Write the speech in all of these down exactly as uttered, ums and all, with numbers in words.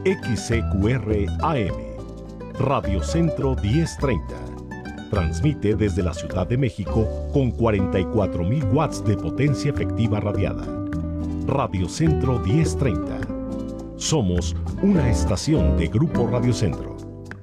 X C Q R A M, Radio Centro diez treinta. Transmite desde la Ciudad de México con cuarenta y cuatro mil watts de potencia efectiva radiada. Radio Centro diez treinta. Somos una estación de Grupo Radio Centro.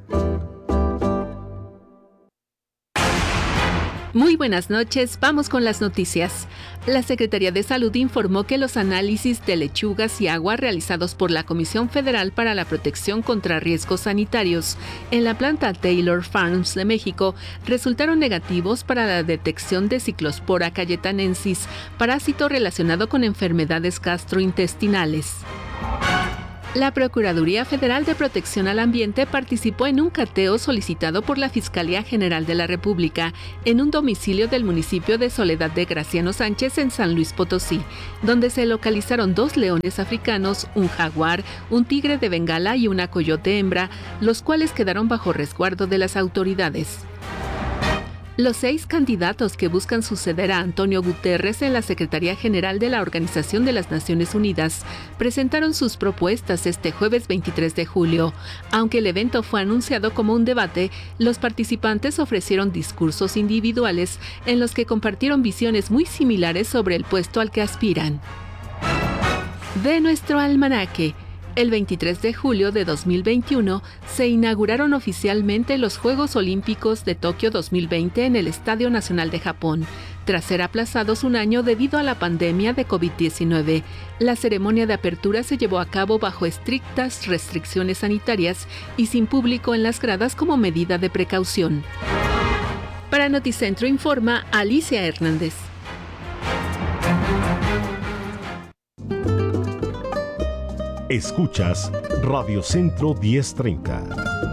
Muy buenas noches, vamos con las noticias. La Secretaría de Salud informó que los análisis de lechugas y agua realizados por la Comisión Federal para la Protección contra Riesgos Sanitarios en la planta Taylor Farms de México resultaron negativos para la detección de Cyclospora cayetanensis, parásito relacionado con enfermedades gastrointestinales. La Procuraduría Federal de Protección al Ambiente participó en un cateo solicitado por la Fiscalía General de la República en un domicilio del municipio de Soledad de Graciano Sánchez en San Luis Potosí, donde se localizaron dos leones africanos, un jaguar, un tigre de Bengala y una coyote hembra, los cuales quedaron bajo resguardo de las autoridades. Los seis candidatos que buscan suceder a Antonio Guterres en la Secretaría General de la Organización de las Naciones Unidas presentaron sus propuestas este jueves veintitrés de julio. Aunque el evento fue anunciado como un debate, los participantes ofrecieron discursos individuales en los que compartieron visiones muy similares sobre el puesto al que aspiran. De nuestro almanaque. El veintitrés de julio de dos mil veintiuno se inauguraron oficialmente los Juegos Olímpicos de Tokio dos mil veinte en el Estadio Nacional de Japón, tras ser aplazados un año debido a la pandemia de covid diecinueve. La ceremonia de apertura se llevó a cabo bajo estrictas restricciones sanitarias y sin público en las gradas como medida de precaución. Para Noticentro informa Alicia Hernández. Escuchas Radio Centro diez treinta.